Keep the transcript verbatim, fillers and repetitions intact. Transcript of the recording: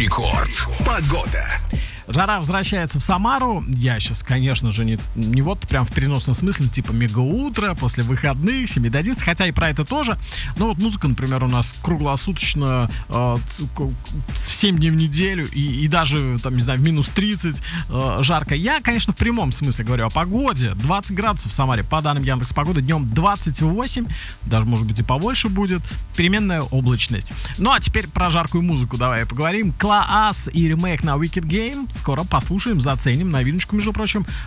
Рекорд. Погода. Жара возвращается в Самару. Я сейчас, конечно же, не, не вот прям в переносном смысле, типа мегаутро, после выходных, с семи до одиннадцати, хотя и про это тоже. Но вот музыка, например, у нас круглосуточно, э, семь дней в неделю, и, и даже, там, не знаю, в минус тридцать э, жарко. Я, конечно, в прямом смысле говорю о погоде. двадцать градусов в Самаре, по данным Яндекс.Погоды, днем двадцать восемь, даже, может быть, и побольше будет. Переменная облачность. Ну, а теперь про жаркую музыку давай поговорим. Клаас и ремейк на Wicked Game. Скоро послушаем, заценим. Новиночку, между прочим,